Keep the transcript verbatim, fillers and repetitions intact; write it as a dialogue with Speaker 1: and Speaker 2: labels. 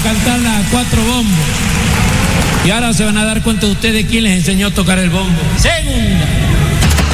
Speaker 1: cantarla a cuatro bombos. Y ahora se van a dar cuenta ustedes quién les enseñó a tocar el bombo. Segunda.